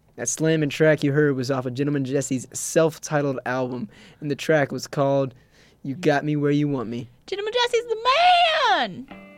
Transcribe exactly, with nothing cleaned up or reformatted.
That slamming track you heard was off of Gentleman Jesse's self-titled album, and the track was called You Got Me Where You Want Me. Gentleman Jesse's the man!